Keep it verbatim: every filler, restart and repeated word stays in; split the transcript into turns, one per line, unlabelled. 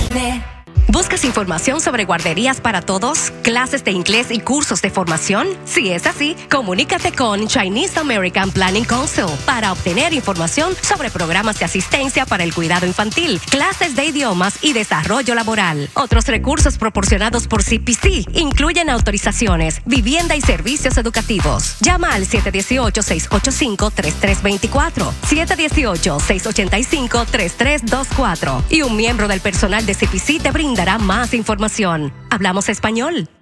¿Buscas información sobre guarderías para todos, clases de inglés y cursos de formación? Si es así, comunícate con Chinese American Planning Council para obtener información sobre programas de asistencia para el cuidado infantil, clases de idiomas y desarrollo laboral. Otros recursos proporcionados por C P C incluyen autorizaciones, vivienda y servicios educativos. Llama al siete uno ocho, seis ocho cinco, tres tres dos cuatro, siete uno ocho, seis ocho cinco, tres tres dos cuatro y un miembro del personal de C P C te brinda dará más información. ¿Hablamos español?